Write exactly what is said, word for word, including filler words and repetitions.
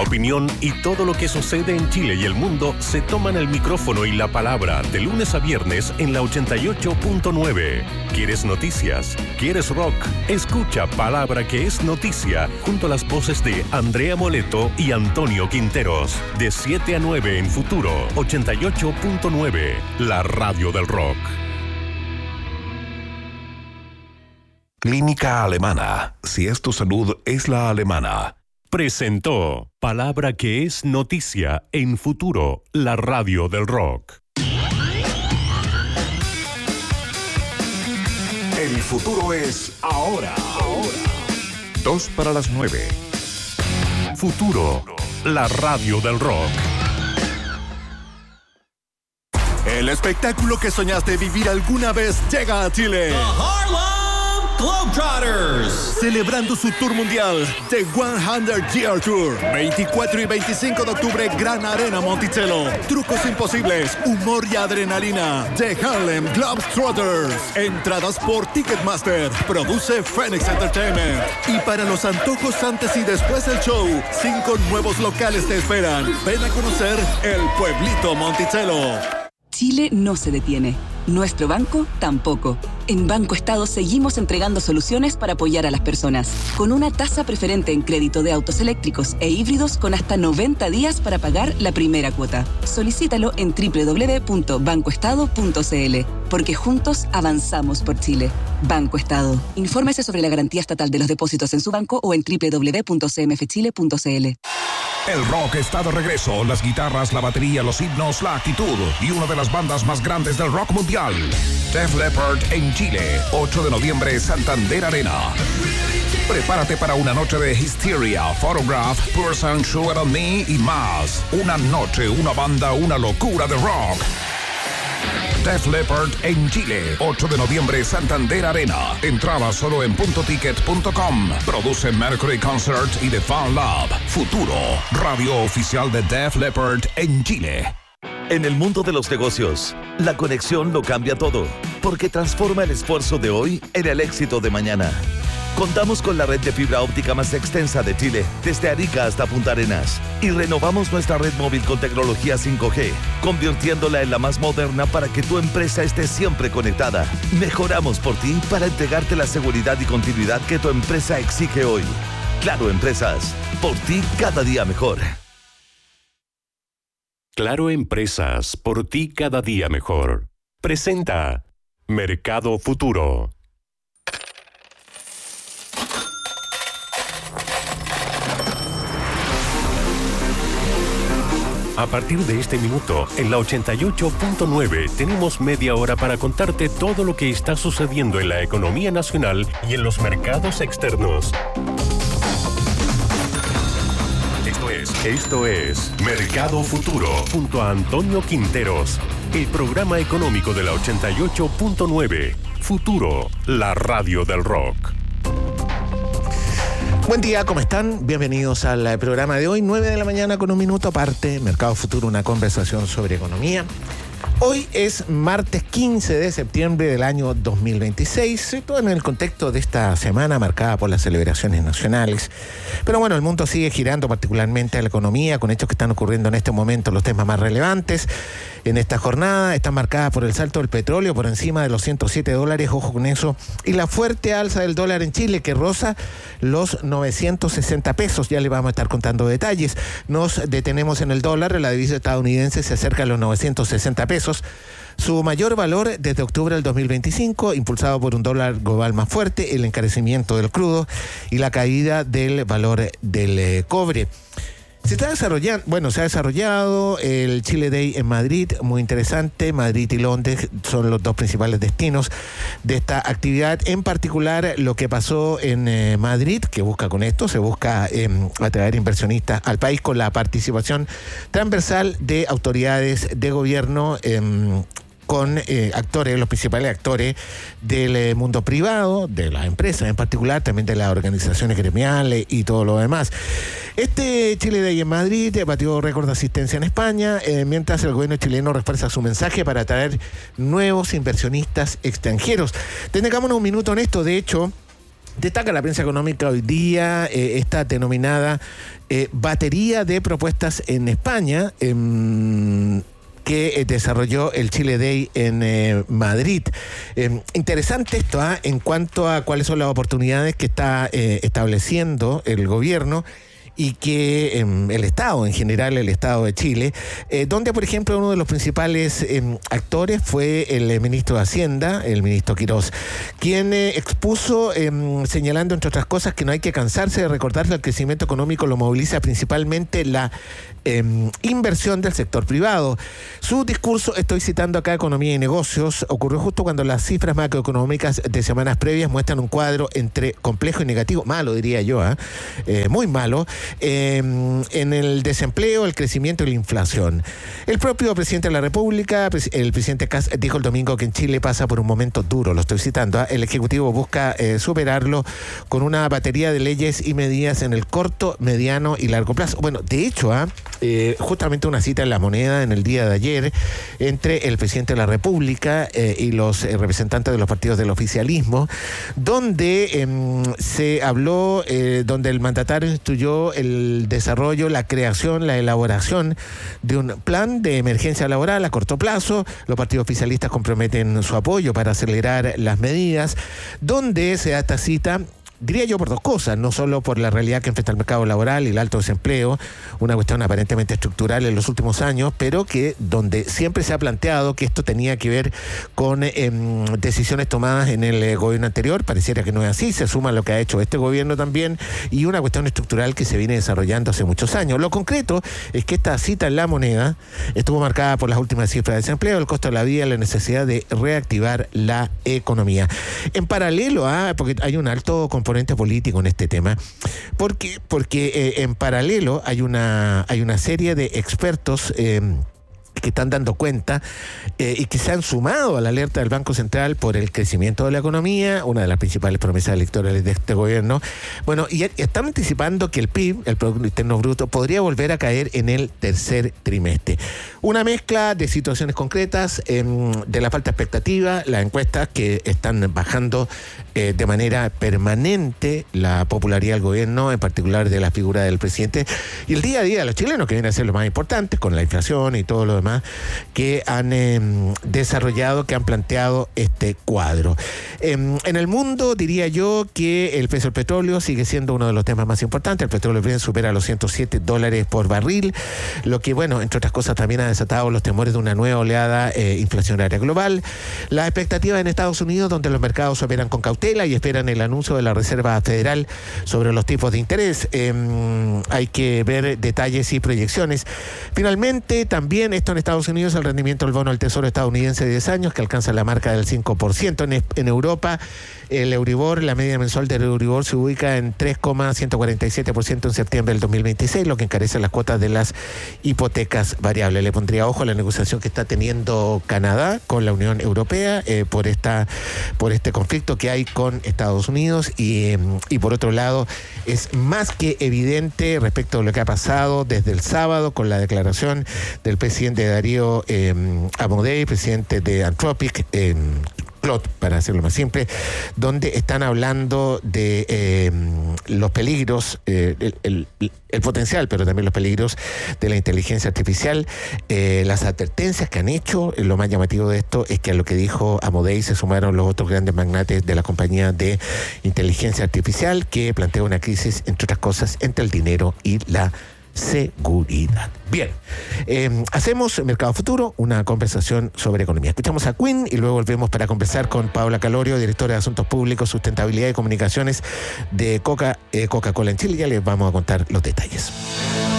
opinión y todo lo que sucede en Chile y el mundo se toman el micrófono y la palabra de lunes a viernes en la ochenta y ocho punto nueve. ¿Quieres noticias? ¿Quieres rock? Escucha Palabra que es Noticia junto a las voces de Andrea Moleto y Antonio Quinteros. De siete a nueve en Futuro ochenta y ocho punto nueve, la radio del rock. Clínica Alemana. Si es tu salud, es la alemana. Presentó Palabra que es Noticia en Futuro, la radio del rock. El futuro es ahora. Ahora. Dos para las nueve. Futuro, la radio del rock. El espectáculo que soñaste vivir alguna vez llega a Chile. The Harlem Globetrotters. Celebrando su tour mundial, The cien Year Tour. veinticuatro y veinticinco de octubre, Gran Arena Monticello. Trucos imposibles, humor y adrenalina. The Harlem Globetrotters. Entradas por Ticketmaster. Produce Phoenix Entertainment. Y para los antojos antes y después del show, cinco nuevos locales te esperan. Ven a conocer el pueblito Monticello. Chile no se detiene. Nuestro banco tampoco. En Banco Estado seguimos entregando soluciones para apoyar a las personas, con una tasa preferente en crédito de autos eléctricos e híbridos con hasta noventa días para pagar la primera cuota. Solicítalo en doble u doble u doble u punto banco estado punto c l, porque juntos avanzamos por Chile. Banco Estado. Infórmese sobre la garantía estatal de los depósitos en su banco o en doble u doble u doble u punto c m f chile punto c l. El rock está de regreso. Las guitarras, la batería, los himnos, la actitud y una de las bandas más grandes del rock mundial. Def Leppard en Chile. ocho de noviembre, Santander Arena. Prepárate para una noche de Hysteria, Photograph, Person, Sugar on Me y más. Una noche, una banda, una locura de rock. Def Leppard en Chile, ocho de noviembre, Santander Arena. Entrada solo en punto ticket punto com. Produce Mercury Concert y The Fan Lab. Futuro, radio oficial de Def Leppard en Chile. En el mundo de los negocios, la conexión lo cambia todo, porque transforma el esfuerzo de hoy en el éxito de mañana. Contamos con la red de fibra óptica más extensa de Chile, desde Arica hasta Punta Arenas. Y renovamos nuestra red móvil con tecnología cinco G, convirtiéndola en la más moderna para que tu empresa esté siempre conectada. Mejoramos por ti para entregarte la seguridad y continuidad que tu empresa exige hoy. Claro Empresas, por ti cada día mejor. Claro Empresas, por ti cada día mejor. Presenta Mercado Futuro. A partir de este minuto, en la ochenta y ocho punto nueve, tenemos media hora para contarte todo lo que está sucediendo en la economía nacional y en los mercados externos. Esto es, esto es Mercado Futuro, junto a Antonio Quinteros, el programa económico de la ochenta y ocho punto nueve. Futuro, la radio del rock. Buen día, ¿cómo están? Bienvenidos al programa de hoy, nueve de la mañana con un minuto aparte, Mercado Futuro, una conversación sobre economía. Hoy es martes quince de septiembre del año dos mil veintiséis, todo en el contexto de esta semana marcada por las celebraciones nacionales. Pero bueno, el mundo sigue girando particularmente a la economía, con hechos que están ocurriendo en este momento. Los temas más relevantes en esta jornada están marcadas por el salto del petróleo por encima de los ciento siete dólares, ojo con eso, y la fuerte alza del dólar en Chile que roza los novecientos sesenta pesos. Ya le vamos a estar contando detalles. Nos detenemos en el dólar, la divisa estadounidense se acerca a los novecientos sesenta pesos. Su mayor valor desde octubre del dos mil veinticinco, impulsado por un dólar global más fuerte, el encarecimiento del crudo y la caída del valor del eh, cobre. Se está desarrollando, bueno, se ha desarrollado el Chile Day en Madrid, muy interesante. Madrid y Londres son los dos principales destinos de esta actividad. En particular, lo que pasó en eh, Madrid, que busca con esto, se busca eh, atraer inversionistas al país con la participación transversal de autoridades de gobierno, eh, con eh, actores, los principales actores del eh, mundo privado, de las empresas en particular, también de las organizaciones gremiales y todo lo demás. Este Chile Day en Madrid batió récord de asistencia en España, eh, mientras el gobierno chileno refuerza su mensaje para atraer nuevos inversionistas extranjeros. Detengámonos un minuto en esto. De hecho, Destaca la prensa económica hoy día eh, esta denominada eh, batería de propuestas en España, eh, que eh, desarrolló el Chile Day en eh, Madrid. Eh, interesante esto, ¿eh? En cuanto a cuáles son las oportunidades que está eh, estableciendo el gobierno y que eh, el Estado, en general el Estado de Chile, eh, donde, por ejemplo, uno de los principales eh, actores fue el eh, ministro de Hacienda, el ministro Quirós, quien eh, expuso, eh, señalando, entre otras cosas, que no hay que cansarse de recordar que el crecimiento económico lo moviliza principalmente la eh, inversión del sector privado. Su discurso, estoy citando acá Economía y Negocios, ocurrió justo cuando las cifras macroeconómicas de semanas previas muestran un cuadro entre complejo y negativo, malo diría yo, ¿eh? Eh, muy malo, Eh, en el desempleo, el crecimiento y la inflación. El propio presidente de la República, el presidente Kast, dijo el domingo que en Chile pasa por un momento duro, lo estoy citando, ¿eh? El Ejecutivo busca eh, superarlo con una batería de leyes y medidas en el corto, mediano y largo plazo. Bueno, de hecho, ¿eh? Eh, justamente una cita en La Moneda en el día de ayer entre el presidente de la República eh, y los eh, representantes de los partidos del oficialismo, donde eh, se habló, eh, donde el mandatario instruyó el desarrollo, la creación, la elaboración de un plan de emergencia laboral a corto plazo. Los partidos oficialistas comprometen su apoyo para acelerar las medidas, donde se da esta cita, diría yo, por dos cosas, no solo por la realidad que enfrenta el mercado laboral y el alto desempleo, una cuestión aparentemente estructural en los últimos años, pero que donde siempre se ha planteado que esto tenía que ver con eh, decisiones tomadas en el eh, gobierno anterior. Pareciera que no es así, se suma lo que ha hecho este gobierno también, y una cuestión estructural que se viene desarrollando hace muchos años. Lo concreto es que esta cita en La Moneda estuvo marcada por las últimas cifras de desempleo, el costo de la vida y la necesidad de reactivar la economía. En paralelo a, porque hay un alto componente político en este tema, porque porque eh, en paralelo hay una hay una serie de expertos eh, que están dando cuenta eh, y que se han sumado a la alerta del Banco Central por el crecimiento de la economía, una de las principales promesas electorales de este gobierno. Bueno, y están anticipando que el P I B, el Producto Interno Bruto, podría volver a caer en el tercer trimestre. Una mezcla de situaciones concretas, eh, de la falta de expectativa, las encuestas que están bajando eh, de manera permanente la popularidad del gobierno, en particular de la figura del presidente, y el día a día de los chilenos, que viene a ser lo más importante, con la inflación y todo lo demás, que han eh, desarrollado, que han planteado este cuadro. Eh, en el mundo diría yo que el precio del petróleo sigue siendo uno de los temas más importantes. El petróleo Brent supera los ciento siete dólares por barril, lo que, bueno, entre otras cosas también ha desatado los temores de una nueva oleada eh, inflacionaria global. Las expectativas en Estados Unidos, donde los mercados operan con cautela y esperan el anuncio de la Reserva Federal sobre los tipos de interés. Eh, hay que ver detalles y proyecciones. Finalmente, también esto en Estados Unidos, el rendimiento del bono del Tesoro estadounidense de diez años, que alcanza la marca del cinco por ciento. En, en Europa, el Euribor, la media mensual del Euribor se ubica en tres coma ciento cuarenta y siete por ciento en septiembre del dos mil veintiséis, lo que encarece las cuotas de las hipotecas variables. Le pondría ojo a la negociación que está teniendo Canadá con la Unión Europea eh, por esta por este conflicto que hay con Estados Unidos, y, eh, y por otro lado, es más que evidente respecto a lo que ha pasado desde el sábado con la declaración del presidente Darío eh, Amodei, presidente de Anthropic, eh, Claude, para hacerlo más simple, donde están hablando de eh, los peligros, eh, el, el, el potencial, pero también los peligros de la inteligencia artificial, eh, las advertencias que han hecho. Lo más llamativo de esto es que a lo que dijo Amodei se sumaron los otros grandes magnates de la compañía de inteligencia artificial, que plantea una crisis, entre otras cosas, entre el dinero y la seguridad. Bien, eh, hacemos Mercado Futuro, una conversación sobre economía. Escuchamos a Queen y luego volvemos para conversar con Paula Calorio, directora de Asuntos Públicos, Sustentabilidad y Comunicaciones de Coca, eh, Coca-Cola en Chile. Ya les vamos a contar los detalles.